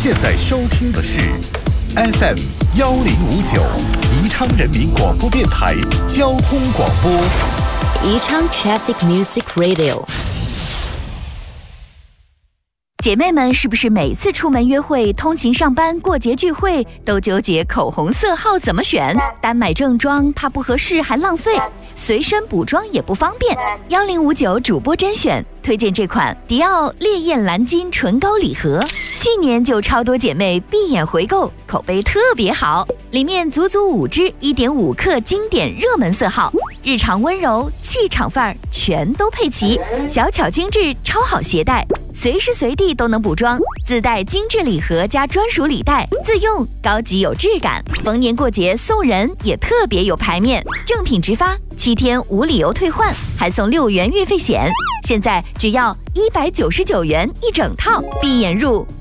现在收听的是 FM 1059宜昌人民广播电台交通广播， 宜昌 Traffic Music Radio。姐妹们，是不是每次出门约会、通勤上班、过节聚会都纠结口红色号怎么选？单买正装怕不合适还浪费，随身补妆也不方便。1059主播甄选推荐这款迪奥烈焰蓝金唇膏礼盒，去年就超多姐妹闭眼回购，口碑特别好。里面足足5支1.5克经典热门色号，日常温柔、气场范儿全都配齐，小巧精致，超好携带。随时随地都能补妆，自带精致礼盒加专属礼袋，自用高级有质感。逢年过节送人也特别有排面，正品直发，7天无理由退换，还送6元运费险。现在只要199元一整套，闭眼入。